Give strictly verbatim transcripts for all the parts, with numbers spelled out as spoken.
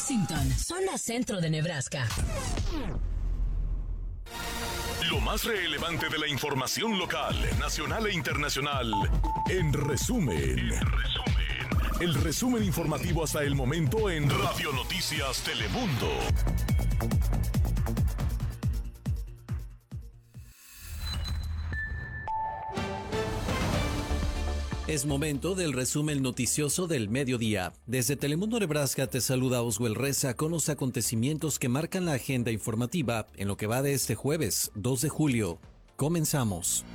Lexington, zona centro de Nebraska. Lo más relevante de la información local, nacional e internacional, en resumen. En resumen. El resumen informativo hasta el momento en Radio Noticias Telemundo. Es momento del resumen noticioso del mediodía. Desde Telemundo Nebraska te saluda Oswell Reza con los acontecimientos que marcan la agenda informativa en lo que va de este jueves, dos de julio. Comenzamos.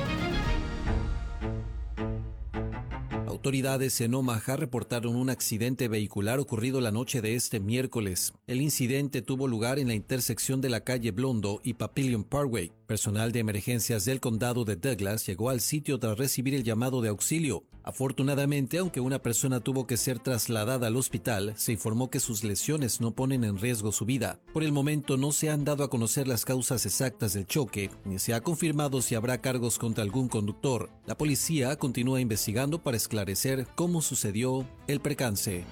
Autoridades en Omaha reportaron un accidente vehicular ocurrido la noche de este miércoles. El incidente tuvo lugar en la intersección de la calle Blondo y Papillion Parkway. Personal de emergencias del condado de Douglas llegó al sitio tras recibir el llamado de auxilio. Afortunadamente, aunque una persona tuvo que ser trasladada al hospital, se informó que sus lesiones no ponen en riesgo su vida. Por el momento no se han dado a conocer las causas exactas del choque, ni se ha confirmado si habrá cargos contra algún conductor. La policía continúa investigando para esclarecer cómo sucedió el percance.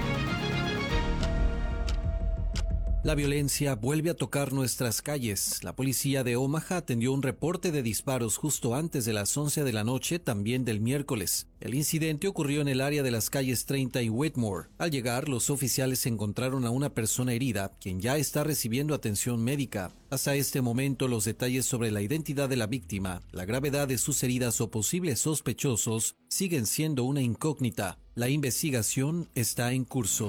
La violencia vuelve a tocar nuestras calles. La policía de Omaha atendió un reporte de disparos justo antes de las once de la noche, también del miércoles. El incidente ocurrió en el área de las calles treinta y Whitmore. Al llegar, los oficiales encontraron a una persona herida, quien ya está recibiendo atención médica. Hasta este momento, los detalles sobre la identidad de la víctima, la gravedad de sus heridas o posibles sospechosos siguen siendo una incógnita. La investigación está en curso.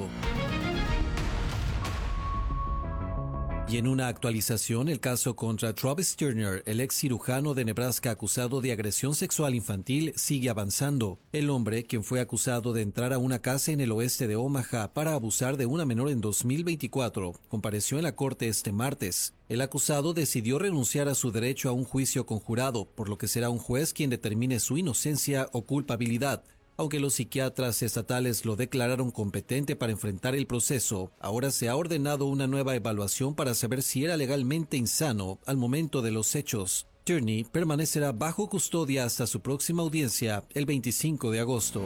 Y en una actualización, el caso contra Travis Turner, el ex cirujano de Nebraska acusado de agresión sexual infantil, sigue avanzando. El hombre, quien fue acusado de entrar a una casa en el oeste de Omaha para abusar de una menor en dos mil veinticuatro, compareció en la corte este martes. El acusado decidió renunciar a su derecho a un juicio conjurado, por lo que será un juez quien determine su inocencia o culpabilidad. Aunque los psiquiatras estatales lo declararon competente para enfrentar el proceso, ahora se ha ordenado una nueva evaluación para saber si era legalmente insano al momento de los hechos. Turney permanecerá bajo custodia hasta su próxima audiencia el veinticinco de agosto.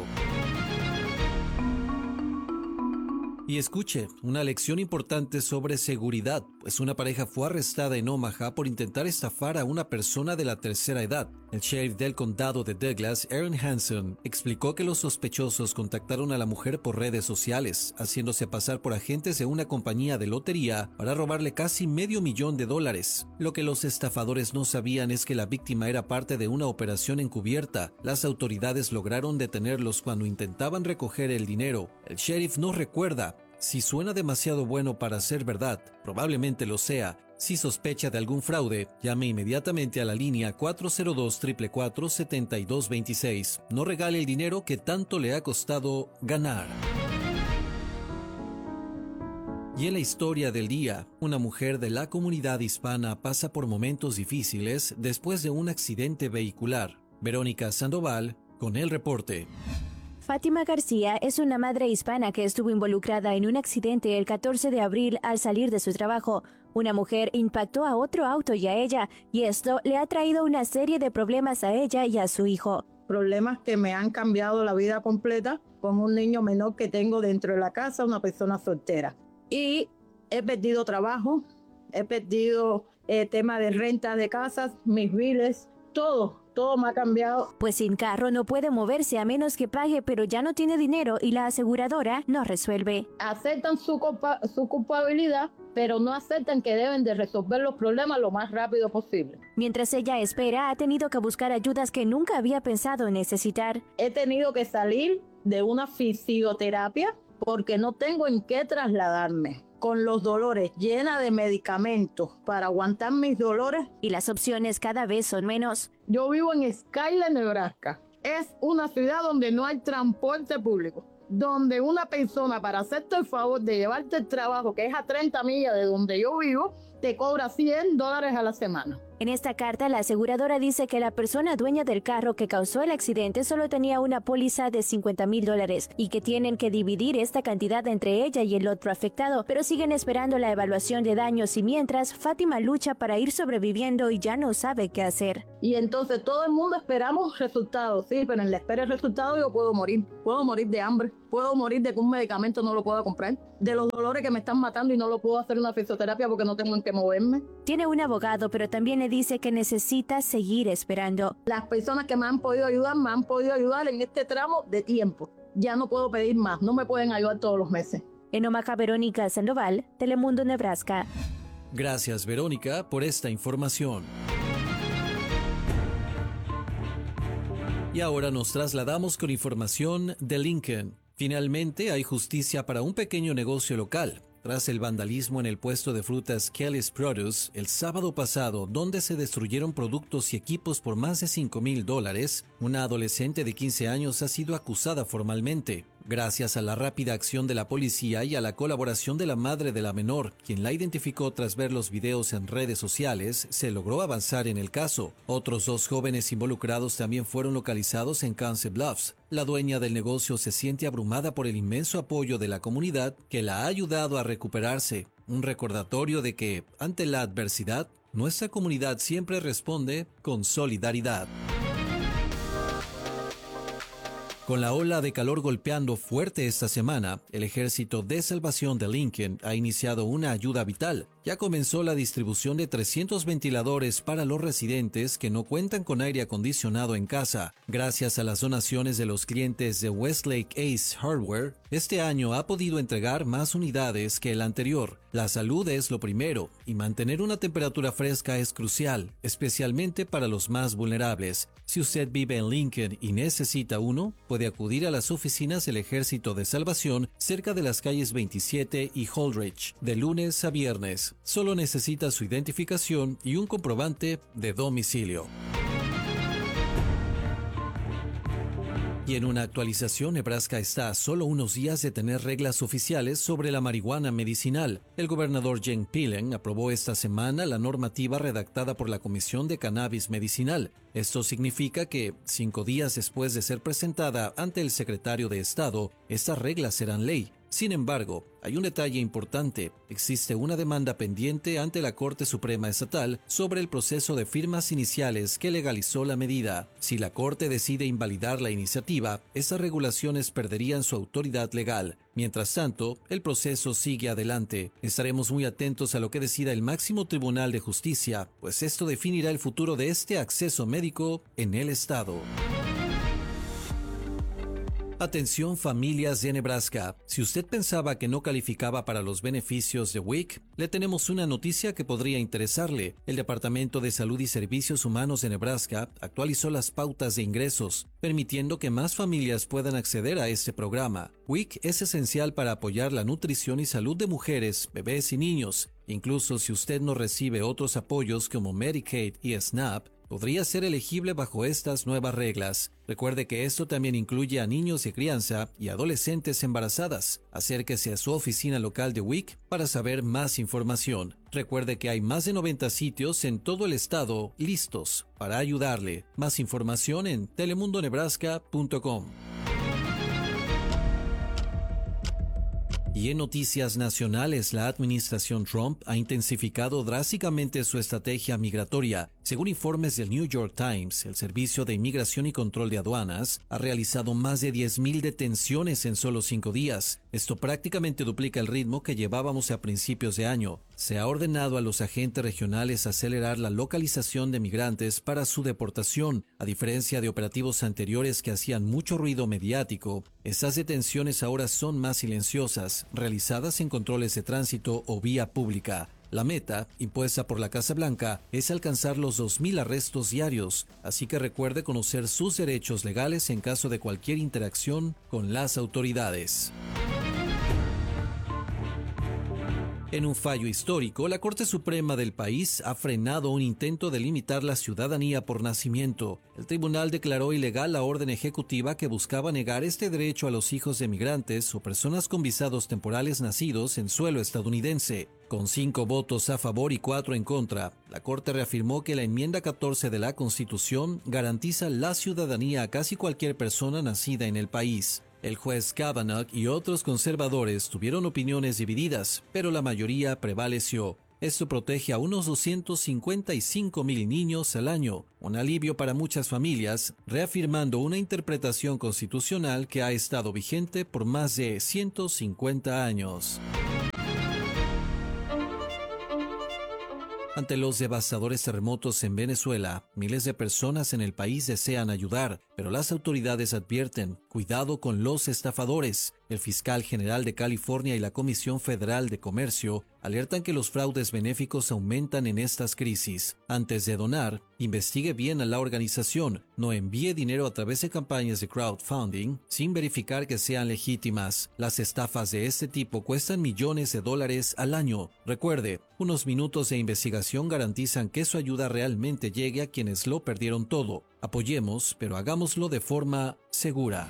Y escuche, una lección importante sobre seguridad, pues una pareja fue arrestada en Omaha por intentar estafar a una persona de la tercera edad. El sheriff del condado de Douglas, Aaron Hanson, explicó que los sospechosos contactaron a la mujer por redes sociales, haciéndose pasar por agentes de una compañía de lotería para robarle casi medio millón de dólares. Lo que los estafadores no sabían es que la víctima era parte de una operación encubierta. Las autoridades lograron detenerlos cuando intentaban recoger el dinero. El sheriff no recuerda. Si suena demasiado bueno para ser verdad, probablemente lo sea. Si sospecha de algún fraude, llame inmediatamente a la línea cuatro cero dos, cuatro cuatro cuatro, siete dos dos seis. No regale el dinero que tanto le ha costado ganar. Y en la historia del día, una mujer de la comunidad hispana pasa por momentos difíciles después de un accidente vehicular. Verónica Sandoval, con el reporte. Fátima García es una madre hispana que estuvo involucrada en un accidente el catorce de abril al salir de su trabajo. Una mujer impactó a otro auto y a ella, y esto le ha traído una serie de problemas a ella y a su hijo. Problemas que me han cambiado la vida completa, con un niño menor que tengo dentro de la casa, una persona soltera. Y he perdido trabajo, he perdido eh, tema de renta de casas, mis biles, todo. Todo me ha cambiado. Pues sin carro no puede moverse a menos que pague, pero ya no tiene dinero y la aseguradora no resuelve. Aceptan su, culpa, su culpabilidad, pero no aceptan que deben de resolver los problemas lo más rápido posible. Mientras ella espera, ha tenido que buscar ayudas que nunca había pensado necesitar. He tenido que salir de una fisioterapia porque no tengo en qué trasladarme. Con los dolores, llena de medicamentos para aguantar mis dolores. Y las opciones cada vez son menos. Yo vivo en Skyler, Nebraska. Es una ciudad donde no hay transporte público. Donde una persona, para hacerte el favor de llevarte el trabajo, que es a treinta millas de donde yo vivo, te cobra cien dólares a la semana. En esta carta, la aseguradora dice que la persona dueña del carro que causó el accidente solo tenía una póliza de cincuenta mil dólares y que tienen que dividir esta cantidad entre ella y el otro afectado, pero siguen esperando la evaluación de daños y mientras, Fátima lucha para ir sobreviviendo y ya no sabe qué hacer. Y entonces todo el mundo esperamos resultados, sí, pero en la espera del resultado yo puedo morir. Puedo morir de hambre, puedo morir de que un medicamento no lo pueda comprar. de los dolores que me están matando y no lo puedo hacer una fisioterapia porque no tengo en qué moverme. Tiene un abogado, pero también le dice que necesita seguir esperando. Las personas que me han podido ayudar, me han podido ayudar en este tramo de tiempo. Ya no puedo pedir más, no me pueden ayudar todos los meses. En Omaha, Verónica Sandoval, Telemundo, Nebraska. Gracias, Verónica, por esta información. Y ahora nos trasladamos con información de Lincoln. Finalmente hay justicia para un pequeño negocio local. Tras el vandalismo en el puesto de frutas Kelly's Produce el sábado pasado, donde se destruyeron productos y equipos por más de cinco mil dólares, una adolescente de quince años ha sido acusada formalmente. Gracias a la rápida acción de la policía y a la colaboración de la madre de la menor, quien la identificó tras ver los videos en redes sociales, se logró avanzar en el caso. Otros dos jóvenes involucrados también fueron localizados en Council Bluffs. La dueña del negocio se siente abrumada por el inmenso apoyo de la comunidad que la ha ayudado a recuperarse. Un recordatorio de que, ante la adversidad, nuestra comunidad siempre responde con solidaridad. Con la ola de calor golpeando fuerte esta semana, el Ejército de Salvación de Lincoln ha iniciado una ayuda vital. Ya comenzó la distribución de trescientos ventiladores para los residentes que no cuentan con aire acondicionado en casa. Gracias a las donaciones de los clientes de Westlake Ace Hardware, este año ha podido entregar más unidades que el anterior. La salud es lo primero y mantener una temperatura fresca es crucial, especialmente para los más vulnerables. Si usted vive en Lincoln y necesita uno, puede acudir a las oficinas del Ejército de Salvación cerca de las calles veintisiete y Holdridge, de lunes a viernes. Solo necesita su identificación y un comprobante de domicilio. Y en una actualización, Nebraska está a solo unos días de tener reglas oficiales sobre la marihuana medicinal. El gobernador Jen Pillen aprobó esta semana la normativa redactada por la Comisión de Cannabis Medicinal. Esto significa que, cinco días después de ser presentada ante el secretario de Estado, estas reglas serán ley. Sin embargo, hay un detalle importante. Existe una demanda pendiente ante la Corte Suprema Estatal sobre el proceso de firmas iniciales que legalizó la medida. Si la Corte decide invalidar la iniciativa, esas regulaciones perderían su autoridad legal. Mientras tanto, el proceso sigue adelante. Estaremos muy atentos a lo que decida el máximo tribunal de justicia, pues esto definirá el futuro de este acceso médico en el estado. Atención, familias de Nebraska. Si usted pensaba que no calificaba para los beneficios de W I C, le tenemos una noticia que podría interesarle. El Departamento de Salud y Servicios Humanos de Nebraska actualizó las pautas de ingresos, permitiendo que más familias puedan acceder a este programa. W I C es esencial para apoyar la nutrición y salud de mujeres, bebés y niños. Incluso si usted no recibe otros apoyos como Medicaid y SNAP, podría ser elegible bajo estas nuevas reglas. Recuerde que esto también incluye a niños de crianza y adolescentes embarazadas. Acérquese a su oficina local de W I C para saber más información. Recuerde que hay más de noventa sitios en todo el estado listos para ayudarle. Más información en telemundo nebraska punto com. Y en noticias nacionales, la administración Trump ha intensificado drásticamente su estrategia migratoria. Según informes del New York Times, el Servicio de Inmigración y Control de Aduanas ha realizado más de diez mil detenciones en solo cinco días. Esto prácticamente duplica el ritmo que llevábamos a principios de año. Se ha ordenado a los agentes regionales acelerar la localización de migrantes para su deportación. A diferencia de operativos anteriores que hacían mucho ruido mediático, esas detenciones ahora son más silenciosas, realizadas en controles de tránsito o vía pública. La meta, impuesta por la Casa Blanca, es alcanzar los dos mil arrestos diarios, así que recuerde conocer sus derechos legales en caso de cualquier interacción con las autoridades. En un fallo histórico, la Corte Suprema del país ha frenado un intento de limitar la ciudadanía por nacimiento. El tribunal declaró ilegal la orden ejecutiva que buscaba negar este derecho a los hijos de migrantes o personas con visados temporales nacidos en suelo estadounidense. Con cinco votos a favor y cuatro en contra, la Corte reafirmó que la enmienda catorce de la Constitución garantiza la ciudadanía a casi cualquier persona nacida en el país. El juez Kavanaugh y otros conservadores tuvieron opiniones divididas, pero la mayoría prevaleció. Esto protege a unos doscientos cincuenta y cinco mil niños al año, un alivio para muchas familias, reafirmando una interpretación constitucional que ha estado vigente por más de ciento cincuenta años. Ante los devastadores terremotos en Venezuela, miles de personas en el país desean ayudar, pero las autoridades advierten, cuidado con los estafadores. El fiscal general de California y la Comisión Federal de Comercio alertan que los fraudes benéficos aumentan en estas crisis. Antes de donar, investigue bien a la organización, no envíe dinero a través de campañas de crowdfunding sin verificar que sean legítimas. Las estafas de este tipo cuestan millones de dólares al año. Recuerde, unos minutos de investigación garantizan que su ayuda realmente llegue a quienes lo perdieron todo. Apoyemos, pero hagámoslo de forma segura.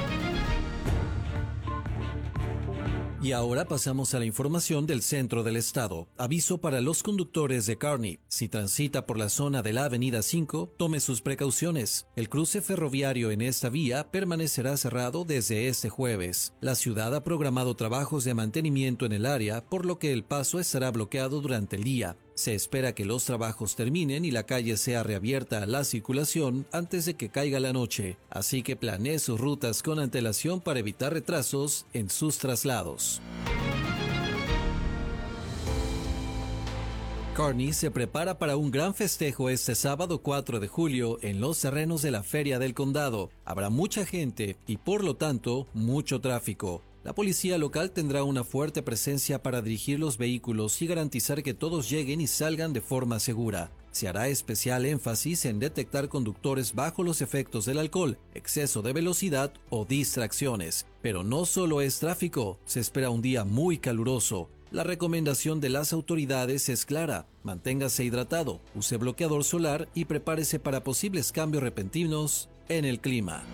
Y ahora pasamos a la información del centro del estado. Aviso para los conductores de Kearney. Si transita por la zona de la avenida cinco, tome sus precauciones. El cruce ferroviario en esta vía permanecerá cerrado desde este jueves. La ciudad ha programado trabajos de mantenimiento en el área, por lo que el paso estará bloqueado durante el día. Se espera que los trabajos terminen y la calle sea reabierta a la circulación antes de que caiga la noche, así que planee sus rutas con antelación para evitar retrasos en sus traslados. Kearney se prepara para un gran festejo este sábado cuatro de julio en los terrenos de la Feria del Condado. Habrá mucha gente y por lo tanto mucho tráfico. La policía local tendrá una fuerte presencia para dirigir los vehículos y garantizar que todos lleguen y salgan de forma segura. Se hará especial énfasis en detectar conductores bajo los efectos del alcohol, exceso de velocidad o distracciones. Pero no solo es tráfico, se espera un día muy caluroso. La recomendación de las autoridades es clara: manténgase hidratado, use bloqueador solar y prepárese para posibles cambios repentinos en el clima.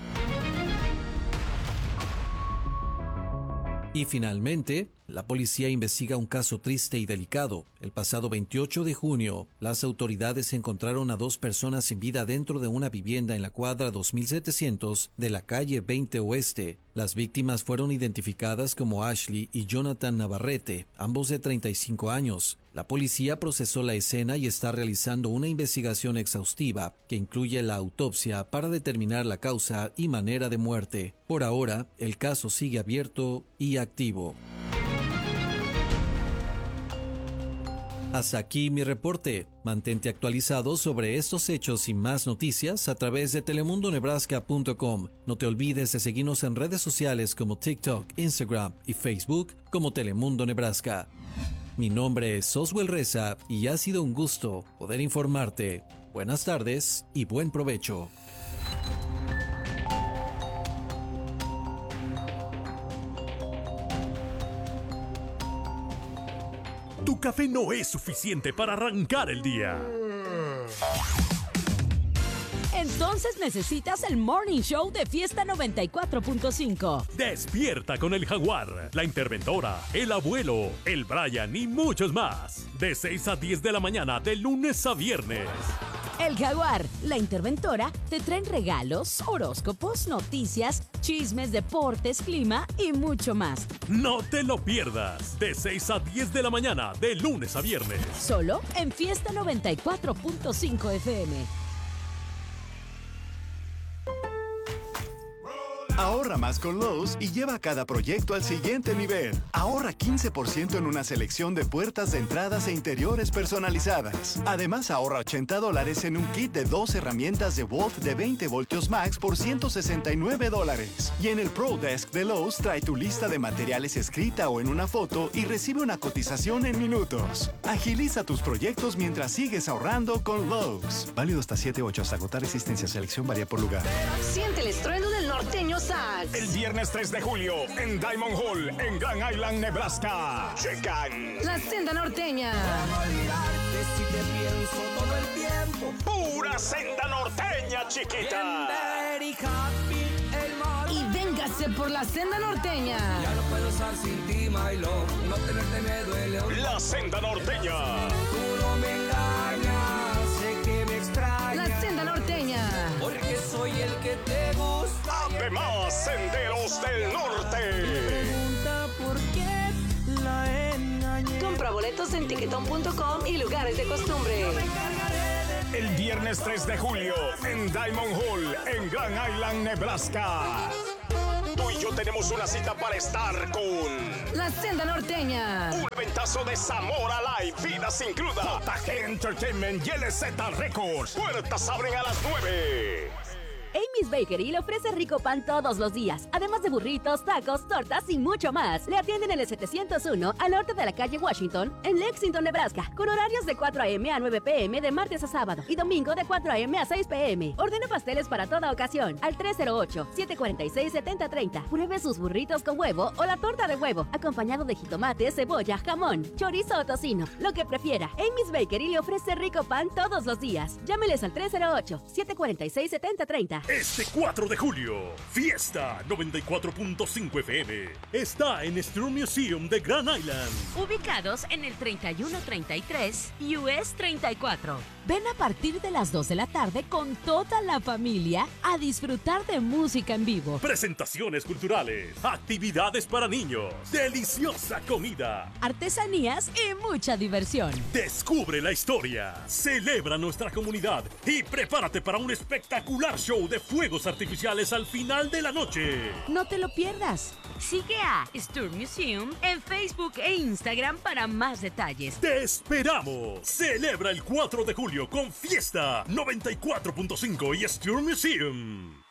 Y finalmente, la policía investiga un caso triste y delicado. El pasado veintiocho de junio, las autoridades encontraron a dos personas sin vida dentro de una vivienda en la cuadra dos mil setecientos de la calle veinte Oeste. Las víctimas fueron identificadas como Ashley y Jonathan Navarrete, ambos de treinta y cinco años. La policía procesó la escena y está realizando una investigación exhaustiva que incluye la autopsia para determinar la causa y manera de muerte. Por ahora, el caso sigue abierto y activo. Hasta aquí mi reporte. Mantente actualizado sobre estos hechos y más noticias a través de telemundo nebraska punto com. No te olvides de seguirnos en redes sociales como TikTok, Instagram y Facebook como Telemundo Nebraska. Mi nombre es Oswell Reza y ha sido un gusto poder informarte. Buenas tardes y buen provecho. Tu café no es suficiente para arrancar el día. Entonces necesitas el Morning Show de Fiesta noventa y cuatro punto cinco. Despierta con el Jaguar, la Interventora, el Abuelo, el Brian y muchos más. De seis a diez de la mañana, de lunes a viernes. El Jaguar, la Interventora, te traen regalos, horóscopos, noticias, chismes, deportes, clima y mucho más. No te lo pierdas. De seis a diez de la mañana, de lunes a viernes. Solo en Fiesta noventa y cuatro punto cinco F M. Ahorra más con Lowe's y lleva cada proyecto al siguiente nivel. Ahorra quince por ciento en una selección de puertas de entradas e interiores personalizadas. Además, ahorra ochenta dólares en un kit de dos herramientas de Wolf de veinte voltios max por ciento sesenta y nueve dólares. Y en el Pro Desk de Lowe's trae tu lista de materiales escrita o en una foto y recibe una cotización en minutos. Agiliza tus proyectos mientras sigues ahorrando con Lowe's. Válido hasta siete ocho hasta agotar existencia. Selección varía por lugar. Siente el estruendo del norteño sax. El viernes tres de julio en Diamond Hall, en Grand Island, Nebraska. Checan La Senda Norteña. Si te pienso todo el tiempo. Pura Senda Norteña, chiquita. Very happy, el mal. Y véngase por la Senda Norteña. Ya no puedo estar sin ti, my love. No tenerte me duele. La Senda Norteña. Tú no me engañas, sé que me extrañas. La Senda Norteña. Porque soy el que te gusta. Además, Senderos del Norte. Pregunta por qué la engañé. Compra boletos boletos en tiquetón punto com y lugares de costumbre. El viernes tres de julio en Diamond Hall, en Grand Island, Nebraska. Tú y yo tenemos una cita para estar con La Senda Norteña. Un eventazo de Zamora Live, vidas incluidas. J G Entertainment y L Z Records. Puertas abren a las nueve. Amy's Bakery le ofrece rico pan todos los días, además de burritos, tacos, tortas y mucho más. Le atienden en el setecientos uno al norte de la calle Washington, en Lexington, Nebraska, con horarios de cuatro a eme a nueve pe eme de martes a sábado y domingo de cuatro a eme a seis pe eme. Ordena pasteles para toda ocasión al tres cero ocho, siete cuatro seis, siete cero tres cero. Pruebe sus burritos con huevo o la torta de huevo, acompañado de jitomate, cebolla, jamón, chorizo o tocino, lo que prefiera. Amy's Bakery le ofrece rico pan todos los días. Llámeles al tres cero ocho, siete cuatro seis, siete cero tres cero. Este cuatro de julio, Fiesta noventa y cuatro punto cinco efe eme está en Sturm Museum de Grand Island. Ubicados en el treinta y uno treinta y tres U S treinta y cuatro. Ven a partir de las dos de la tarde con toda la familia a disfrutar de música en vivo. Presentaciones culturales, actividades para niños, deliciosa comida, artesanías y mucha diversión. Descubre la historia, celebra nuestra comunidad y prepárate para un espectacular show de fuegos artificiales al final de la noche. No te lo pierdas. Sigue a Sturm Museum en Facebook e Instagram para más detalles. ¡Te esperamos! Celebra el cuatro de julio con Fiesta noventa y cuatro punto cinco y Sturm Museum.